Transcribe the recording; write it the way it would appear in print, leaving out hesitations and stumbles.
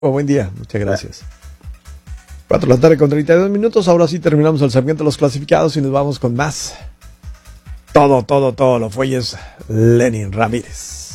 Buen día, muchas gracias. 4 de la tarde con 32 minutos. Ahora sí terminamos el segmento de los clasificados y nos vamos con más. Todo lo fuelles Lenin Ramírez.